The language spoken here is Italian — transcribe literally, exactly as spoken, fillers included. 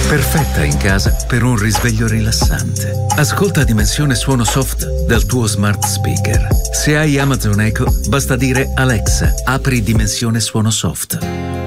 Perfetta in casa per un risveglio rilassante. Ascolta Dimensione Suono Soft dal tuo smart speaker. Se hai Amazon Echo, basta dire Alexa, apri Dimensione Suono Soft.